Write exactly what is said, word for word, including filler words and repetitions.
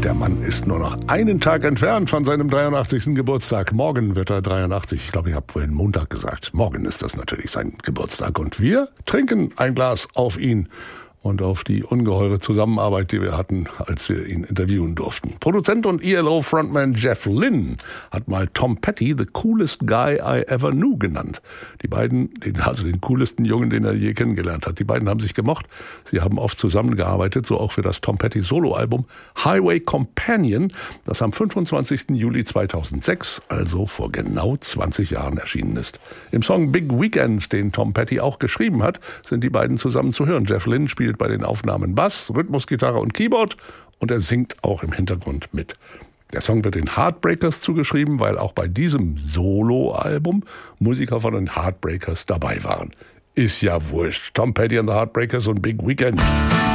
Der Mann ist nur noch einen Tag entfernt von seinem dreiundachtzigsten Geburtstag. Morgen wird er dreiundachtzig. Ich glaube, ich habe vorhin Montag gesagt. Morgen ist das natürlich sein Geburtstag. Und wir trinken ein Glas auf ihn und auf die ungeheure Zusammenarbeit, die wir hatten, als wir ihn interviewen durften. Produzent und E L O-Frontman Jeff Lynne hat mal Tom Petty the coolest guy I ever knew genannt. Die beiden, also den coolsten Jungen, den er je kennengelernt hat. Die beiden haben sich gemocht. Sie haben oft zusammengearbeitet, so auch für das Tom Petty Soloalbum Highway Companion, das am fünfundzwanzigsten Juli zweitausendsechs, also vor genau zwanzig Jahren erschienen ist. Im Song Big Weekend, den Tom Petty auch geschrieben hat, sind die beiden zusammen zu hören. Jeff Lynne spielt bei den Aufnahmen Bass, Rhythmusgitarre und Keyboard und er singt auch im Hintergrund mit. Der Song wird den Heartbreakers zugeschrieben, weil auch bei diesem Solo-Album Musiker von den Heartbreakers dabei waren. Ist ja wurscht. Tom Petty and the Heartbreakers und Big Weekend.